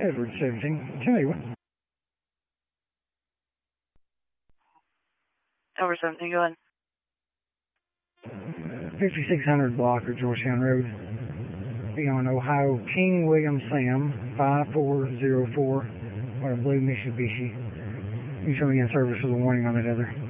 Edward 17. Tell you what. Edward 17, go ahead. 5600 block of Georgetown Road. Be on Ohio King William Sam 5404. What a blue Mitsubishi. You show me in service with a warning on that other.